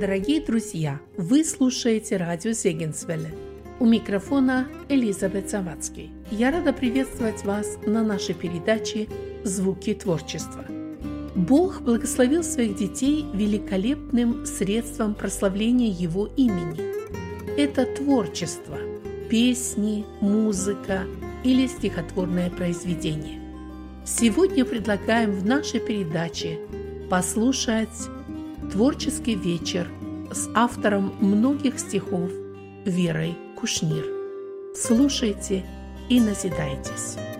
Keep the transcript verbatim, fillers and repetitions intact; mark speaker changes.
Speaker 1: Дорогие друзья, вы слушаете радио Зегенсвелле. У микрофона Элизабет Завадский. Я рада приветствовать вас на нашей передаче «Звуки творчества». Бог благословил своих детей великолепным средством прославления Его имени. Это творчество, песни, музыка или стихотворное произведение. Сегодня предлагаем в нашей передаче послушать творческий вечер с автором многих стихов Верой Кушнир. Слушайте и назидайтесь.